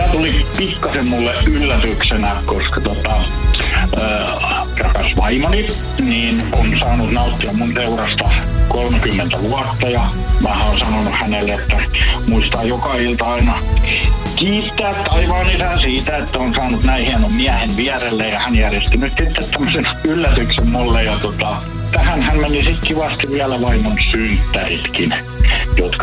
tuli pikkasen mulle yllätyksenä, koska rakas vaimoni niin on saanut nauttia mun seurasta 30 vuotta ja mä oon sanonut hänelle, että muistaa joka ilta aina kiittää taivaan isän siitä, että on saanut näin hienon miehen vierelle ja hän järjesti nyt sitten tämmöisen yllätyksen mulle ja tähän hän meni sitten kivasti vielä vaimon synttäritkin, jotka